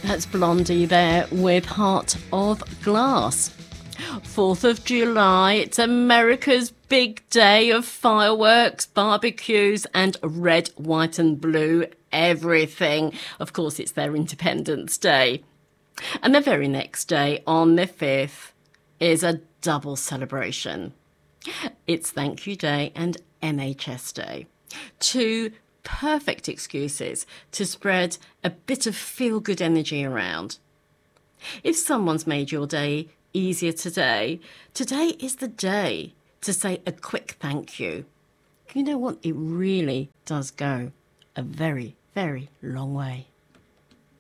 That's Blondie there with Heart of Glass. 4th of July, it's America's big day of fireworks, barbecues and red, white and blue everything. Of course, it's their Independence Day. And the very next day, on the 5th, is a double celebration. It's Thank You Day and NHS Day. Two perfect excuses to spread a bit of feel-good energy around. If someone's made your day easier today, today is the day to say a quick thank you. You know what? It really does go a very, very long way.